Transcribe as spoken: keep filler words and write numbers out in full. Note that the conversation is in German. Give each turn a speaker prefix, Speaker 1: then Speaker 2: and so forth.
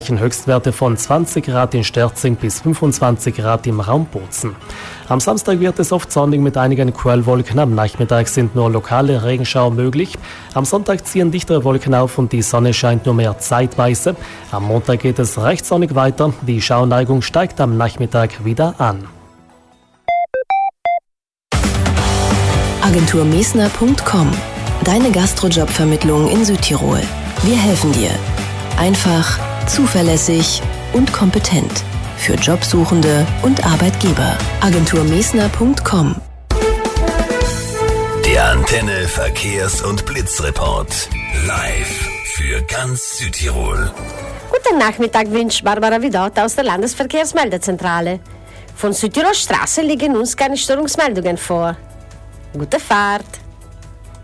Speaker 1: Höchstwerte von zwanzig Grad in Sterzing bis fünfundzwanzig Grad im Raum Bozen. Am Samstag wird es oft sonnig mit einigen Quellwolken. Am Nachmittag sind nur lokale Regenschauer möglich. Am Sonntag ziehen dichtere Wolken auf und die Sonne scheint nur mehr zeitweise. Am Montag geht es recht sonnig weiter. Die Schauerneigung steigt am Nachmittag wieder an.
Speaker 2: Agentur Mesner Punkt com. Deine Gastrojobvermittlung in Südtirol. Wir helfen dir. Einfach, zuverlässig und kompetent. Für Jobsuchende und Arbeitgeber. Agentur Mesner Punkt com.
Speaker 3: Der Antenne Verkehrs- und Blitzreport. Live für ganz Südtirol.
Speaker 4: Guten Nachmittag wünscht Barbara Vidot aus der Landesverkehrsmeldezentrale. Von Südtirol Straße liegen uns keine Störungsmeldungen vor. Gute Fahrt!